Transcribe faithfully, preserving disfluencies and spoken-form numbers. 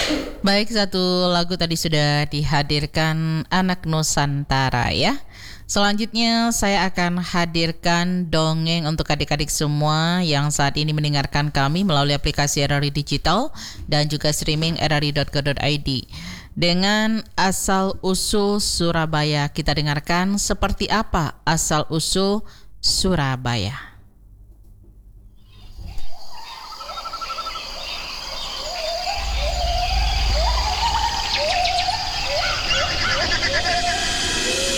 Baik, satu lagu tadi sudah dihadirkan Anak Nusantara ya. Selanjutnya saya akan hadirkan dongeng untuk adik-adik semua yang saat ini mendengarkan kami melalui aplikasi R R I Digital dan juga streaming r r i dot co dot i d. Dengan asal-usul Surabaya, kita dengarkan seperti apa asal-usul Surabaya.